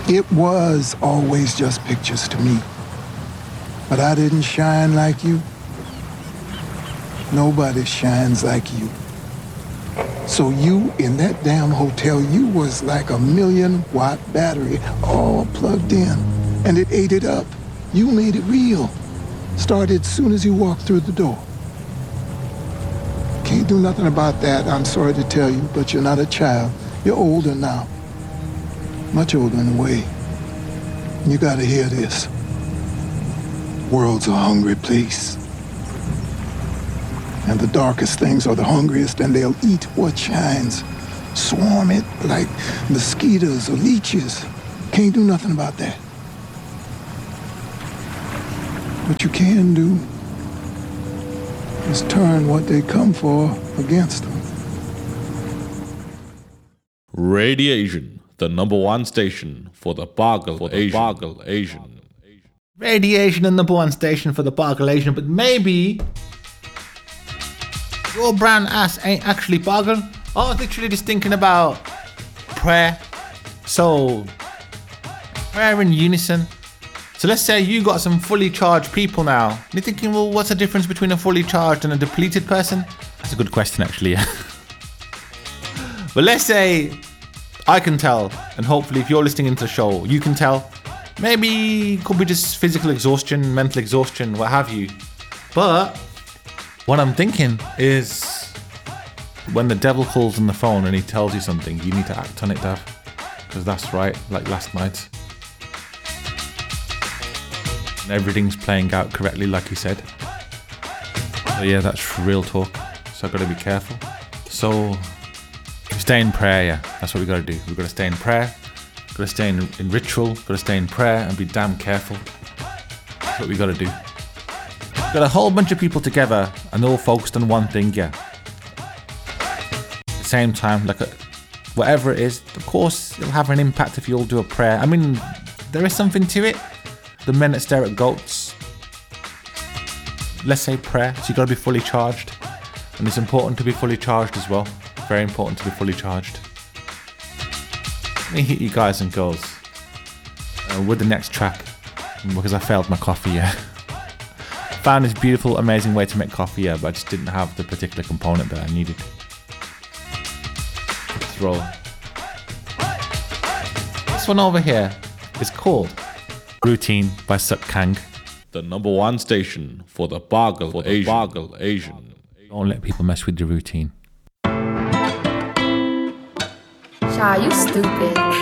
It was always just pictures to me. But I didn't shine like you. Nobody shines like you. So you, in that damn hotel, you was like a 1,000,000-watt battery all plugged in. And it ate it up. You made it real. Started soon as you walked through the door. Can't do nothing about that, I'm sorry to tell you, but you're not a child. You're older now. Much older in a way. You gotta hear this. World's a hungry place. And the darkest things are the hungriest, and they'll eat what shines. Swarm it like mosquitoes or leeches. Can't do nothing about that. What you can do is turn what they come for against them. Radiation, the number one station for the Bargle Asian. Radiation, the number one station for the Bargle Asian, but maybe your brown ass ain't actually Bargle. I was literally just thinking about prayer. So, prayer in unison. So let's say you got some fully charged people now. And you're thinking, well, what's the difference between a fully charged and a depleted person? That's a good question, actually. But let's say I can tell, and hopefully if you're listening into the show, you can tell. Maybe it could be just physical exhaustion, mental exhaustion, what have you. But what I'm thinking is when the devil calls on the phone and he tells you something, you need to act on it, Dav. Because that's right, like last night. And everything's playing out correctly, like he said. So yeah, that's real talk. So I've got to be careful. So stay in prayer, yeah. That's what we got to do. We've got to stay in prayer. Got to stay in ritual. Got to stay in prayer and be damn careful. That's what we got to do. Got a whole bunch of people together and they're all focused on one thing, yeah. At the same time, whatever it is, of course, it'll have an impact if you all do a prayer. I mean, there is something to it. The men that stare at goats. Let's say prayer, so you got to be fully charged. And it's important to be fully charged as well. Very important to be fully charged. Let me hit you guys and girls with the next track, because I failed my coffee, yeah. Found this beautiful, amazing way to make coffee, yeah, but I just didn't have the particular component that I needed. Let's roll. This one over here is called Routine by Suk Kang. The number one station for the Bargle Asian. Don't let people mess with your routine. Shy, you stupid.